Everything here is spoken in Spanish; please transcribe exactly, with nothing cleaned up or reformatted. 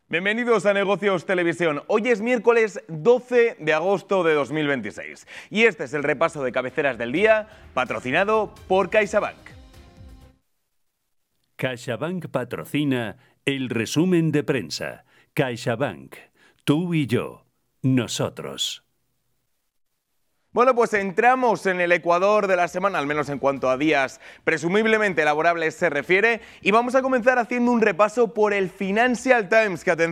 Bienvenidos a Negocios Televisión. Hoy es miércoles doce de agosto de dos mil veintiséis y este es el repaso de cabeceras del día, patrocinado por CaixaBank. CaixaBank patrocina el resumen de prensa. CaixaBank, tú y yo, nosotros. Bueno, pues entramos en el ecuador de la semana, al menos en cuanto a días presumiblemente laborables se refiere, y vamos a comenzar haciendo un repaso por el Financial Times, que atención.